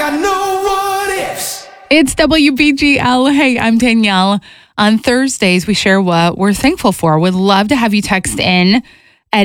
got no what ifs. It's WBGL. Hey, I'm Danielle. On Thursdays, we share what we're thankful for. Would love to have you text in at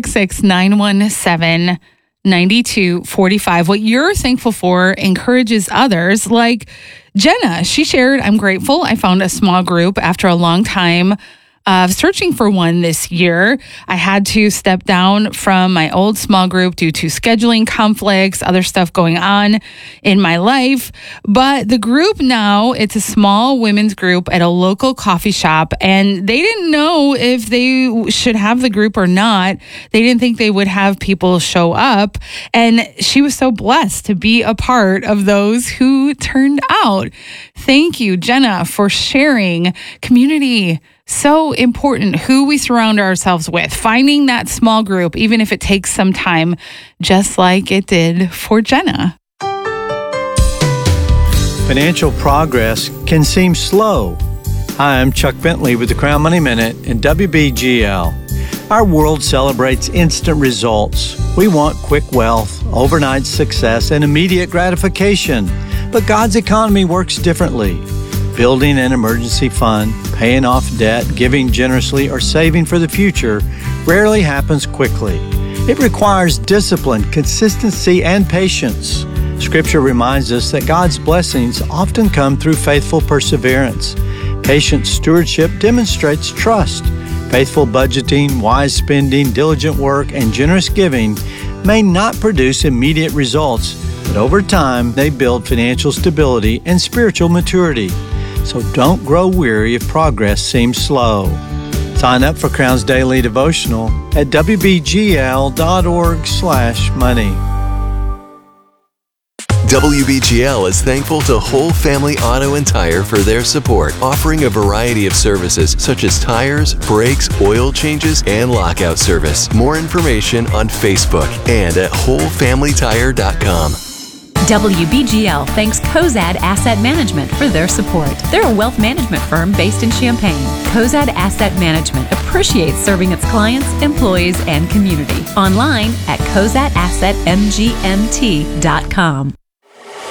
866-917-9245. What you're thankful for encourages others. Like Jenna, she shared, I'm grateful I found a small group after a long time of searching for one this year. I had to step down from my old small group due to scheduling conflicts, other stuff going on in my life. But the group now, it's a small women's group at a local coffee shop, and they didn't know if they should have the group or not. They didn't think they would have people show up. And she was so blessed to be a part of those who turned out. Thank you, Jenna, for sharing. Community, so important, who we surround ourselves with, finding that small group, even if it takes some time, just like it did for Jenna. Financial progress can seem slow. Hi, I'm Chuck Bentley with the Crown Money Minute and WBGL. Our world celebrates instant results. We want quick wealth, overnight success, and immediate gratification. But God's economy works differently. Building an emergency fund, paying off debt, giving generously, or saving for the future rarely happens quickly. It requires discipline, consistency, and patience. Scripture reminds us that God's blessings often come through faithful perseverance. Patient stewardship demonstrates trust. Faithful budgeting, wise spending, diligent work, and generous giving may not produce immediate results, but over time, they build financial stability and spiritual maturity. So don't grow weary if progress seems slow. Sign up for Crown's Daily Devotional at wbgl.org/money. WBGL is thankful to Whole Family Auto and Tire for their support, offering a variety of services such as tires, brakes, oil changes, and lockout service. More information on Facebook and at wholefamilytire.com. WBGL thanks Cozad Asset Management for their support. They're a wealth management firm based in Champaign. Cozad Asset Management appreciates serving its clients, employees, and community. Online at cozadassetmgmt.com.